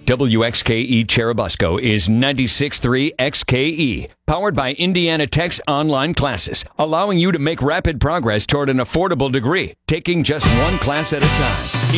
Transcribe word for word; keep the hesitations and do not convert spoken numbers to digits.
W X K E Cherubusco is ninety-six point three X K E, powered by Indiana Tech's online classes, allowing you to make rapid progress toward an affordable degree, taking just one class at a time.